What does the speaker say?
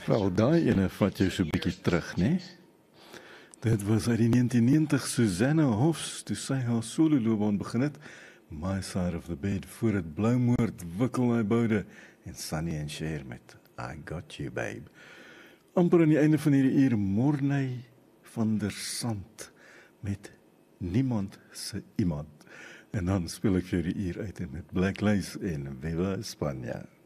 Wel, daai ene vat jou so 'n bietjie terug, né? Dit was uit die 1990 Susanna Hoffs, toe sy haar solo-loopbaan begin het, My Side of the Bed, voor het Bloumoord, Wikkel hy boude, en Sonny and Cher met I Got You Babe. Amper aan die einde van hierdie uur, Morney van der Sand, met Niemand se Iemand. En dan speel ek vir die uur uit en met Black Lace en Viva España.